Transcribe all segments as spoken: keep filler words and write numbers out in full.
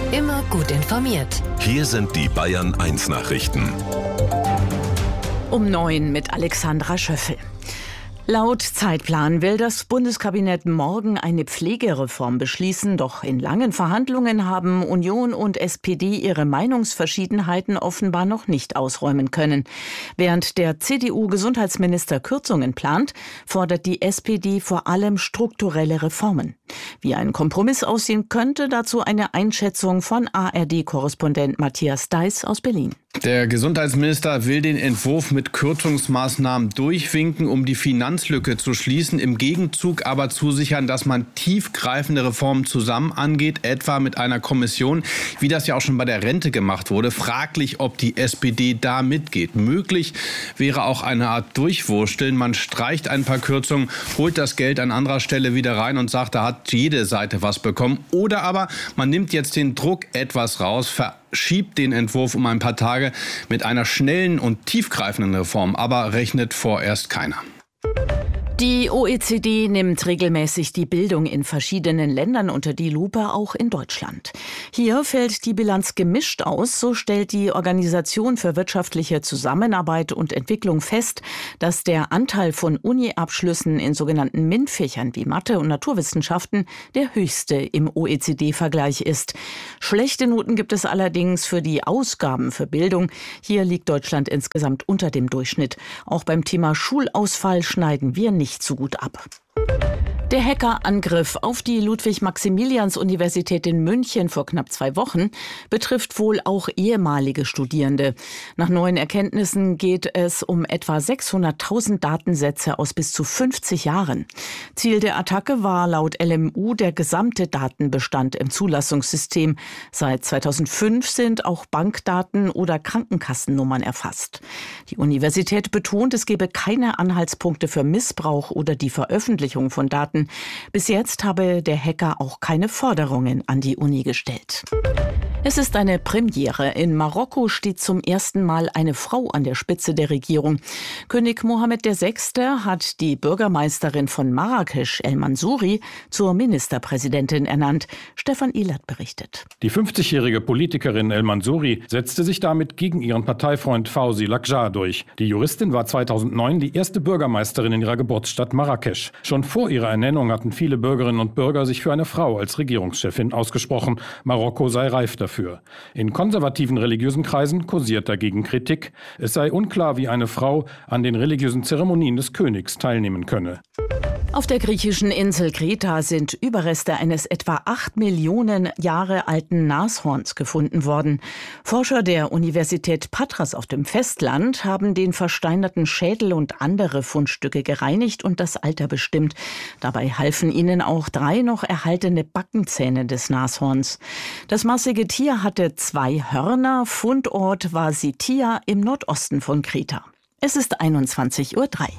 Immer gut informiert. Hier sind die Bayern eins Nachrichten. Um neun mit Alexandra Schöffel. Laut Zeitplan will das Bundeskabinett morgen eine Pflegereform beschließen. Doch in langen Verhandlungen haben Union und S P D ihre Meinungsverschiedenheiten offenbar noch nicht ausräumen können. Während der C D U-Gesundheitsminister Kürzungen plant, fordert die S P D vor allem strukturelle Reformen. Wie ein Kompromiss aussehen könnte, dazu eine Einschätzung von A R D-Korrespondent Matthias Deiß aus Berlin. Der Gesundheitsminister will den Entwurf mit Kürzungsmaßnahmen durchwinken, um die Finanzlücke zu schließen, im Gegenzug aber zusichern, dass man tiefgreifende Reformen zusammen angeht, etwa mit einer Kommission, wie das ja auch schon bei der Rente gemacht wurde. Fraglich, ob die S P D da mitgeht. Möglich wäre auch eine Art Durchwursteln. Man streicht ein paar Kürzungen, holt das Geld an anderer Stelle wieder rein und sagt, da hat jede Seite was bekommen. Oder aber man nimmt jetzt den Druck etwas raus, verschiebt den Entwurf um ein paar Tage mit einer schnellen und tiefgreifenden Reform, aber rechnet vorerst keiner. Die O E C D nimmt regelmäßig die Bildung in verschiedenen Ländern unter die Lupe, auch in Deutschland. Hier fällt die Bilanz gemischt aus. So stellt die Organisation für wirtschaftliche Zusammenarbeit und Entwicklung fest, dass der Anteil von Uni-Abschlüssen in sogenannten MINT-Fächern wie Mathe und Naturwissenschaften der höchste im O E C D-Vergleich ist. Schlechte Noten gibt es allerdings für die Ausgaben für Bildung. Hier liegt Deutschland insgesamt unter dem Durchschnitt. Auch beim Thema Schulausfall schneiden wir nicht nicht so gut ab. Der Hackerangriff auf die Ludwig-Maximilians-Universität in München vor knapp zwei Wochen betrifft wohl auch ehemalige Studierende. Nach neuen Erkenntnissen geht es um etwa sechshunderttausend Datensätze aus bis zu fünfzig Jahren. Ziel der Attacke war laut L M U der gesamte Datenbestand im Zulassungssystem. Seit zweitausendfünf sind auch Bankdaten oder Krankenkassennummern erfasst. Die Universität betont, es gebe keine Anhaltspunkte für Missbrauch oder die Veröffentlichung von Daten. Bis jetzt habe der Hacker auch keine Forderungen an die Uni gestellt. Es ist eine Premiere. In Marokko steht zum ersten Mal eine Frau an der Spitze der Regierung. König Mohammed der Sechste hat die Bürgermeisterin von Marrakesch, El Mansouri, zur Ministerpräsidentin ernannt. Stefan Ilat berichtet. Die fünfzigjährige Politikerin El Mansouri setzte sich damit gegen ihren Parteifreund Fawzi Lakjar durch. Die Juristin war zweitausendneun die erste Bürgermeisterin in ihrer Geburtsstadt Marrakesch. Schon vor ihrer Ernennung hatten viele Bürgerinnen und Bürger sich für eine Frau als Regierungschefin ausgesprochen. Marokko sei reif dafür. In konservativen religiösen Kreisen kursiert dagegen Kritik. Es sei unklar, wie eine Frau an den religiösen Zeremonien des Königs teilnehmen könne. Auf der griechischen Insel Kreta sind Überreste eines etwa acht Millionen Jahre alten Nashorns gefunden worden. Forscher der Universität Patras auf dem Festland haben den versteinerten Schädel und andere Fundstücke gereinigt und das Alter bestimmt. Dabei halfen ihnen auch drei noch erhaltene Backenzähne des Nashorns. Das massige Tier hatte zwei Hörner. Fundort war Sitia im Nordosten von Kreta. Es ist einundzwanzig Uhr drei.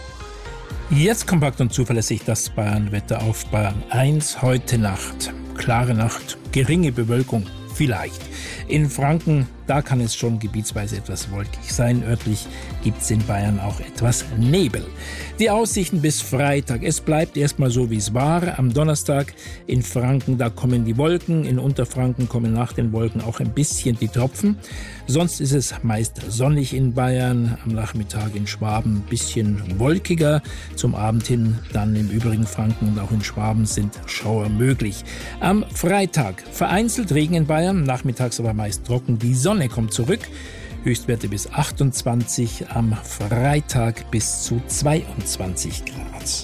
Jetzt kompakt und zuverlässig das Bayernwetter auf Bayern eins. Heute Nacht. Klare Nacht, geringe Bewölkung, vielleicht. In Franken, da kann es schon gebietsweise etwas wolkig sein. Örtlich gibt es in Bayern auch etwas Nebel. Die Aussichten bis Freitag. Es bleibt erstmal so, wie es war. Am Donnerstag in Franken, da kommen die Wolken. In Unterfranken kommen nach den Wolken auch ein bisschen die Tropfen. Sonst ist es meist sonnig in Bayern. Am Nachmittag in Schwaben ein bisschen wolkiger. Zum Abend hin dann im übrigen Franken und auch in Schwaben sind Schauer möglich. Am Freitag vereinzelt Regen in Bayern, nachmittags aber meist trocken. Die Sonne kommt zurück. Höchstwerte bis achtundzwanzig, am Freitag bis zu zweiundzwanzig Grad.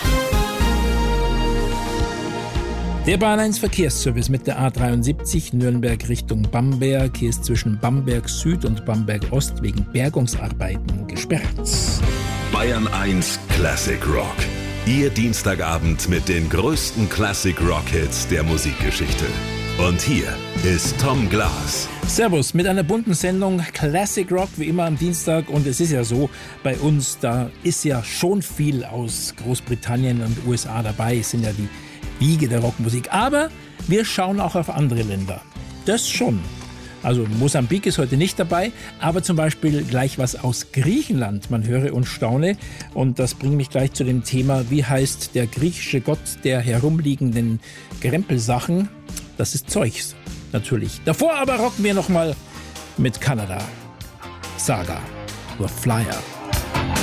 Der Bayern eins Verkehrsservice mit der A dreiundsiebzig Nürnberg Richtung Bamberg. Hier ist zwischen Bamberg Süd und Bamberg Ost wegen Bergungsarbeiten gesperrt. Bayern eins Classic Rock. Ihr Dienstagabend mit den größten Classic Rock Hits der Musikgeschichte. Und hier ist Tom Glas. Servus, mit einer bunten Sendung Classic Rock, wie immer am Dienstag. Und es ist ja so, bei uns, da ist ja schon viel aus Großbritannien und U S A dabei. Es sind ja die Wiege der Rockmusik. Aber wir schauen auch auf andere Länder. Das schon. Also Mosambik ist heute nicht dabei, aber zum Beispiel gleich was aus Griechenland. Man höre und staune. Und das bringt mich gleich zu dem Thema, wie heißt der griechische Gott der herumliegenden Gerempelsachen? Das ist Zeus. natürlich. Davor aber rocken wir nochmal mit Kanada. Saga, The Flyer.